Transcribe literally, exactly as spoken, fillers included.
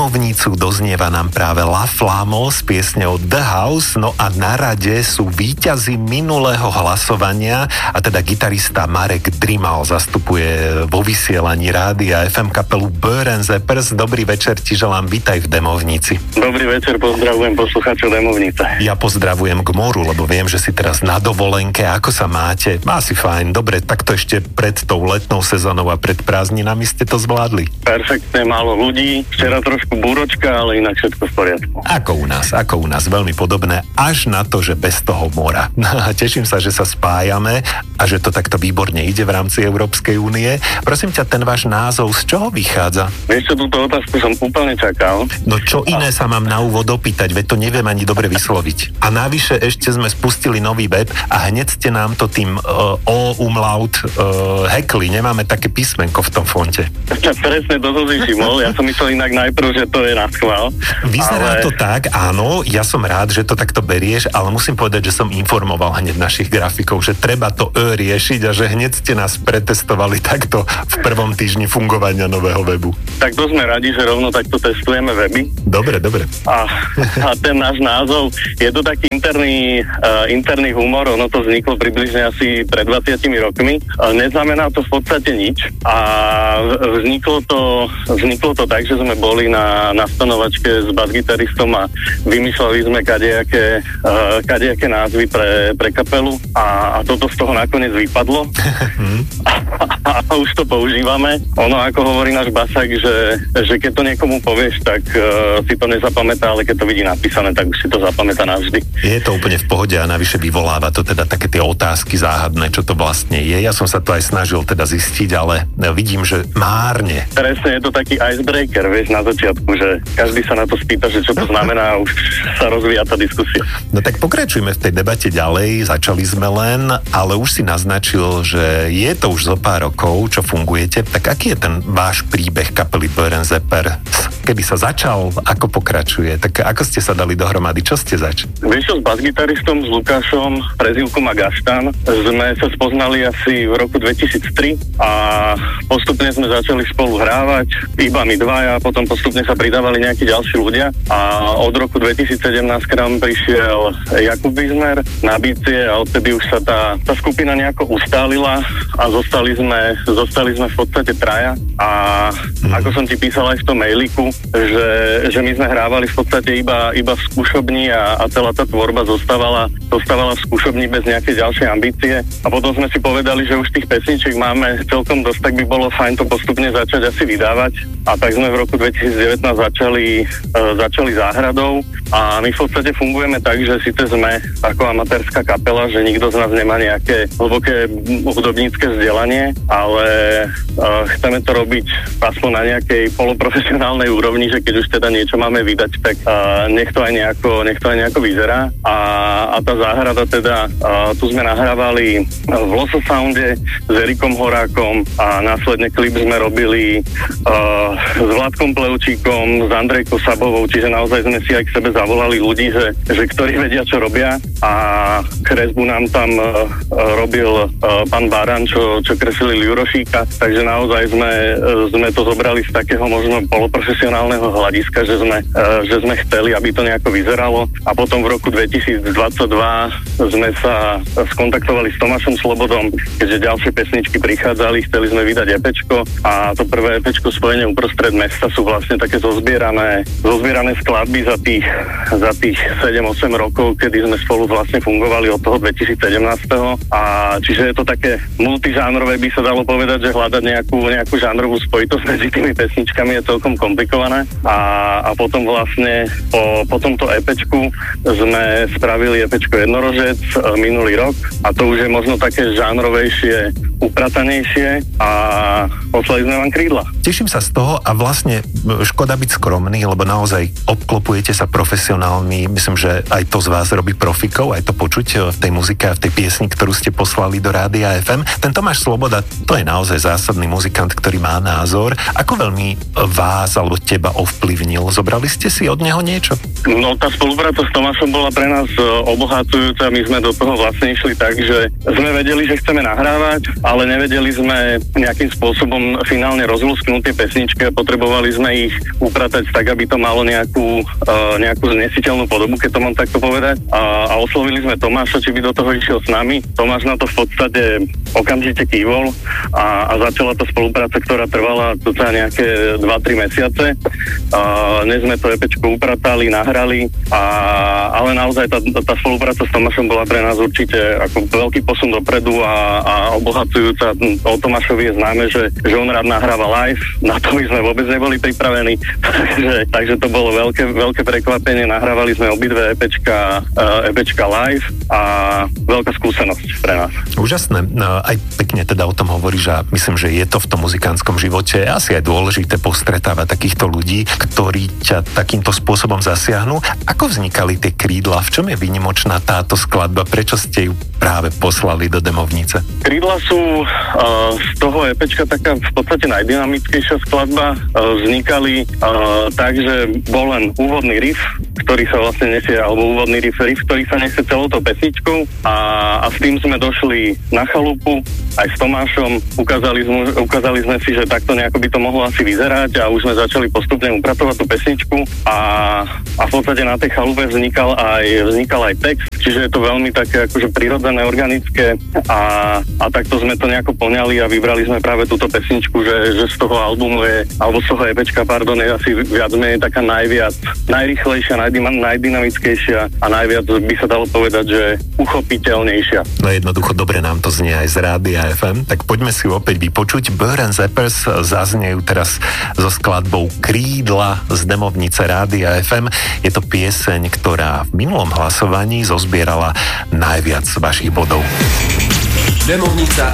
Demovnicu doznieva nám práve La Flamo s piesňou The House, no a na rade sú víťazi minulého hlasovania, a teda gitarista Marek Drimal zastupuje vo vysielaní rádia ef em kapelu Burn Zeppers. Dobrý večer ti želám, vítaj v Demovnici. Dobrý večer, pozdravujem poslucháčov Demovnice. Ja pozdravujem k moru, lebo viem, že si teraz na dovolenke. Ako sa máte? Asi fajn. Dobre, tak to ešte pred tou letnou sezónou a pred prázdninami ste to zvládli? Perfektne, málo ľudí. Včera trošku búročka, ale inak všetko v poriadku. Ako u nás, ako u nás, veľmi podobné, až na to, že bez toho mora. Teším sa, že sa spájame a že to takto výborne ide v rámci Európskej únie. Prosím ťa, ten váš názov z čoho vychádza? Vieš čo, túto otázku som úplne čakal. No čo iné sa mám na úvod opýtať, veď to neviem ani dobre vysloviť. A navyše ešte sme spustili nový web a hneď ste nám to tým uh, O umlaut uh, hackli. Nemáme také písmenko v tom fonte. Presne, toto si všimol. Ja som myslel inak najprv, že to je na schvál. Vyzerá ale... to tak, áno, ja som rád, že to takto berieš, ale musím povedať, že som informoval hneď našich grafikov, že treba to E riešiť a že hneď ste nás pretestovali takto v prvom týždni fungovania nového webu. Tak to sme radi, že rovno takto testujeme weby. Dobre, dobre. A, a ten náš názov, je to taký interný, uh, interný humor, ono to vzniklo približne asi pred dvadsiatimi rokmi. Uh, neznamená to v podstate nič a vzniklo to, vzniklo to tak, že sme boli na, na stanovačke s basgitaristom a vymýšľali sme kadejaké, uh, kadejaké názvy pre, pre kapelu a, a toto z toho nakoniec vypadlo a, a, a už to používame. Ono, ako hovorí náš basák, že, že keď to niekomu povieš, tak uh, si to nezapamätá, ale keď to vidí napísané, tak už si to zapamätá navždy. Je to úplne v pohode a navyše vyvoláva to teda také tie otázky záhadné, čo to vlastne je. Ja som sa to aj snažil teda zistiť, ale vidím, že márne. Presne, je to taký icebreaker, vieš, na začiatku, že každý sa na to spýta, že čo to znamená a už sa rozvíja tá diskusia. No tak pokračujme v tej debate ďalej, začali sme len, ale už si naznačil, že je to už zo pár rokov, čo fungujete, tak aký je ten váš príbeh kapely Burn Zeppers? Kedy sa začal, ako pokračuje, tak ako ste sa dali dohromady, čo ste zač? Vieš čo, s basgitaristom, s Lukášom, prezývku má Gaštan, sme sa spoznali asi v roku dvetisíctri a postupne sme začali spolu hrávať, iba my dvaja, potom postupne sa pridávali nejakí ďalší ľudia a od roku dvetisícsedemnásť k nám prišiel Jakub Bizmer na bicie a odtedy už sa tá, tá skupina nejako ustálila a zostali sme, zostali sme v podstate traja a mm. ako som ti písal aj v tom mailiku, že, že my sme hrávali v podstate iba, iba v skúšobni a, a celá tá tvorba zostávala, zostávala v skúšobni bez nejakej ďalšej ambície a potom sme si povedali, že už tých pesničiek máme celkom dosť, tak by bolo fajn to postupne začať asi vydávať a tak sme v roku dvetisícdevätnásť začali, uh, začali záhradou a my v podstate fungujeme tak, že síce sme ako amatérska kapela, že nikto z nás nemá nejaké hlboké hudobnícke vzdelanie, ale uh, chceme to robiť aspoň na nejakej poloprofesionálnej úrovni, že keď už teda niečo máme vydať, tak uh, nech to aj nejako, nech to aj nejako vyzerá a, a tá záhrada teda, uh, tu sme nahrávali v Loso Sounde s Erikom Horákom a následne klip sme robili uh, s Vladkom Plevčíkom, s Andrejkou Sabovou, čiže naozaj sme si aj k sebe zavolali ľudí, že, že ktorí vedia, čo robia a kresbu nám tam uh, robil uh, pán Baran, čo, čo kreslil Jurošíka, takže naozaj sme, uh, sme to zobrali z takého možno poloprofesionálneho hľadiska, že sme, uh, že sme chceli, aby to nejako vyzeralo a potom v roku dvetisícdvadsaťdva sme sa skontaktovali s Tomášom Slobodom, keďže ďalšie pesničky prichádzali, chceli sme vydať EPčko a to prvé EPčko Spojenie uprostred mesta sú vlastne také zozbierané, zozbierané skladby za tých, za tých sedem osem rokov, kedy sme spolu vlastne fungovali od toho dvetisícsedemnásť a čiže je to také multižánrové, by sa dalo povedať, že hľadať nejakú, nejakú žánrovú spojitosť medzi tými pesničkami je celkom komplikované a, a potom vlastne po, po tomto EPčku sme spravili EPčko Jednorožec minulý rok a to už je možno také žánrovejšie, upratanejšie a poslali sme vám krídla. Teším sa z toho a vlastne škoda byť skromný, lebo naozaj obklopujete sa profesionálmi, myslím, že aj to z vás robí profikov, aj to počuť v tej muzike a v tej piesni, ktorú ste poslali do Rádia ef em. Ten Tomáš Sloboda, to je naozaj zásadný muzikant, ktorý má názor. Ako veľmi vás alebo teba ovplyvnil? Zobrali ste si od neho niečo? No, tá spolupráca s Tomášom bola pre nás obohacujúca. My sme do toho vlastne išli tak, že sme vedeli, že chceme nahrávať, ale ale nevedeli sme nejakým spôsobom finálne rozlusknúť tie pesničky a potrebovali sme ich upratať tak, aby to malo nejakú, uh, nejakú znesiteľnú podobu, keď to mám takto povedať. A, a oslovili sme Tomáša, či by do toho išiel s nami. Tomáš na to v podstate okamžite kývol a, a začala to spolupráca, ktorá trvala teda nejaké dva tri mesiace. Uh, dnes sme to EPčko upratali, nahrali, a, ale naozaj tá, tá spolupráca s Tomášom bola pre nás určite ako veľký posun dopredu a, a obohacujúca. O Tomášovi je známe, že, že on rád nahráva live, na to my sme vôbec neboli pripravení, takže, takže to bolo veľké, veľké prekvapenie. Nahrávali sme obidve EPčka, uh, EPčka live a veľká skúsenosť pre nás. Úžasné. Aj pekne teda o tom hovoríš a myslím, že je to v tom muzikánskom živote asi aj dôležité postretávať takýchto ľudí, ktorí ťa takýmto spôsobom zasiahnu. Ako vznikali tie Krídla? V čom je výnimočná táto skladba? Prečo ste ju práve poslali do Demovnice? Krídla sú uh, z toho EPčka taká v podstate najdynamickejšia skladba. Uh, vznikali uh, tak, že bol len úvodný riff, ktorý sa vlastne nesie, alebo úvodný riff, riff ktorý sa nesie celou tou pesničkou a, a s tým sme došli na chalupu aj s Tomášom. Ukázali sme, ukázali sme si, že takto nejako by to mohlo asi vyzerať a už sme začali postupne upratovať tú pesničku a, a v podstate na tej chalupe vznikal aj, vznikal aj text, čiže je to veľmi také akože prirodzené, organické a, a takto sme to nejako poňali a vybrali sme práve túto pesničku, že, že z toho albumu je, alebo z toho EPčka, pardon, je asi viac menej taká najviac, najrýchlejšia, najdynamickejšia a najviac by sa dalo povedať, že uchopiteľnejšia. No jednoducho dobre nám to znie aj z Rádia ef em, tak poďme si opäť vypočuť. Burn Zappers zaznejú teraz so skladbou Krídla z Demovnice Rádia ef em. Je to pieseň, ktorá v minulom hlasovaní zozbierala najviac vašich bodov. Demovnica